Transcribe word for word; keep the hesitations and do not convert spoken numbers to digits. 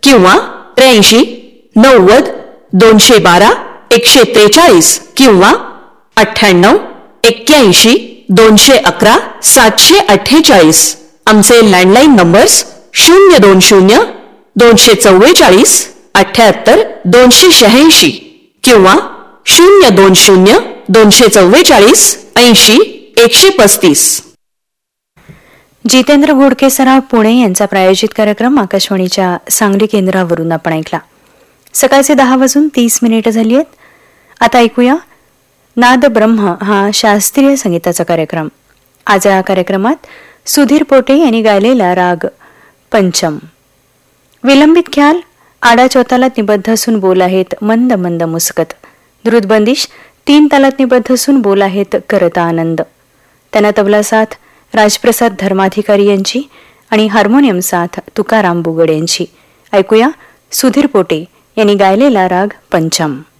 किंवा त्र्याऐंशी नव्वद दोनशे बारा एकशे त्रेचाळीस किंवा अठ्ठ्याण्णव एक्क्याऐंशी दोनशे अकरा सातशे अठ्ठेचाळीस. आमचे लँडलाईन नंबर्स शून्य दोन शून्य दोनशे चव्वेचाळीस अठ्ठ्याहत्तर दोनशे शहाऐंशी किंवा शून्य दोन शून्य दोनशे चव्वेचाळीस ऐंशी एकशे पस्तीस. जितेंद्र घोडके सराफ पुणे यांचा प्रायोजित कार्यक्रम आकाशवाणीच्या सांगली केंद्रावरून आपण ऐकला. सकाळचे दहा वाजून तीस मिनिटं झाली आहेत. आता ऐकूया नाद ब्रह्म हा शास्त्रीय संगीताचा कार्यक्रम. आज या कार्यक्रमात सुधीर पोटे यांनी गायलेला राग पंचम. विलंबित ख्याल आडा चौतालात निबद्ध असून बोल आहेत मंद मंद मुस्कत. द्रुतबंदिश तीन तालात निबद्ध असून बोल आहेत करता आनंद. त्यांना तबला साथ राजप्रसाद धर्माधिकारी यांची आणि हार्मोनियम साथ तुकाराम बुगड यांची. ऐकूया सुधीर पोटे यांनी गायलेला राग पंचम.